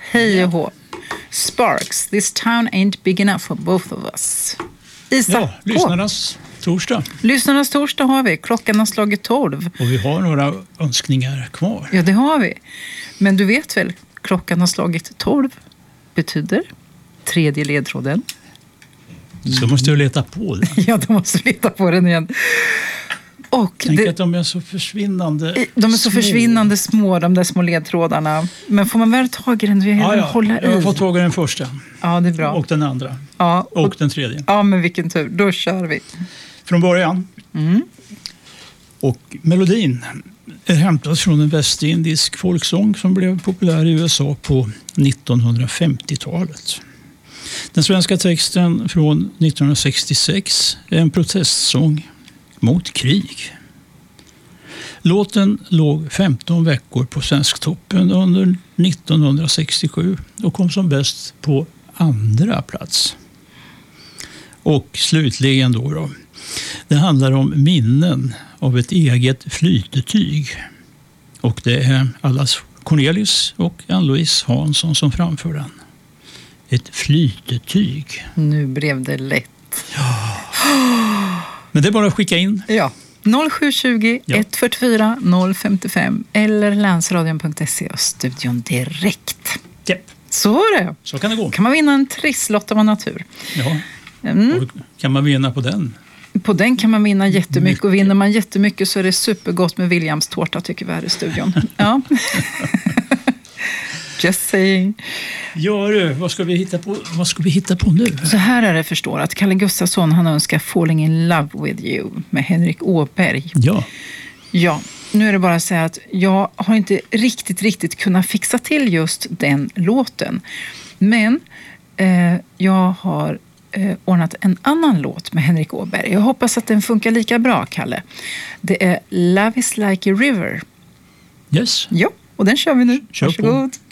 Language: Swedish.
Hej och hå. Sparks, this town ain't big enough for both of us. Isa, ja, lyssnarnas torsdag. Lyssnarnas torsdag har vi. Klockan har slagit 12. Och vi har några önskningar kvar. Ja, det har vi. Men du vet väl, klockan har slagit 12 betyder tredje ledtråden. Så måste du leta på den. Ja, du måste leta på den igen. Och tänk att de är så försvinnande de är så försvinnande små, de där små ledtrådarna. Men får man väl tag i den? Hålla jag har fått tag i den första. Ja, det är bra. Och den andra. Ja, och den tredje. Ja, men vilken tur. Då kör vi. Från början. Och melodin är hämtad från en västindisk folksång som blev populär i USA på 1950-talet. Den svenska texten från 1966 är en protestsång mot krig. Låten låg 15 veckor på Svensktoppen under 1967 och kom som bäst på andra plats. Och slutligen då. Det handlar om minnen av ett eget flytetyg. Och det är allas Cornelis och Ann-Louise Hansson som framför den. Ett flytetyg. Nu blev det lätt. Ja. Men det är bara att skicka in. Ja. 0720 144 055 eller länsradion.se och studion direkt. Japp. Så var det. Så kan det gå. Kan man vinna en trisslott av natur. Ja. Och kan man vinna på den? På den kan man vinna jättemycket. Och vinner man jättemycket så är det supergott med Williams tårta, tycker vi här i studion. Ja. Just saying. Ja du, vad ska vi hitta på nu? Så här är det, förstår att Kalle Gustafsson, han önskar Falling in Love with You med Henrik Åberg. Ja. Ja, nu är det bara att säga att jag har inte riktigt kunnat fixa till just den låten. Men jag har ordnat en annan låt med Henrik Åberg. Jag hoppas att den funkar lika bra, Kalle. Det är Love is like a river. Yes. Ja, och den kör vi nu. Kör varsågod. på.